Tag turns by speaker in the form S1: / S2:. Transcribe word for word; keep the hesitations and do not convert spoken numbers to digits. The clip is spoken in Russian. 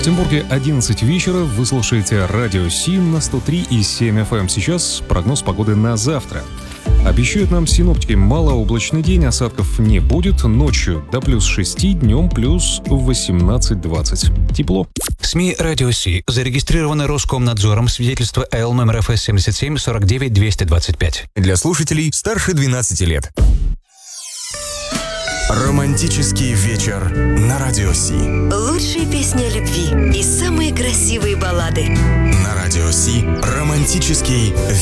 S1: Екатеринбурге одиннадцать вечера. Вы слушаете Радио Сим на сто три и семь эф эм. Сейчас прогноз погоды на завтра. Обещают нам синоптики малооблачный день, осадков не будет. Ночью до плюс шести, днем плюс восемнадцать-двадцать. Тепло.
S2: СМИ «Радио Си» зарегистрированы Роскомнадзором, свидетельство эл номер эф эс семьдесят семь сорок девять двести двадцать пять.
S3: Для слушателей старше двенадцати лет. Романтический вечер на Радио Си.
S4: Лучшие песни о любви и самые красивые баллады.
S3: На Радио Си романтический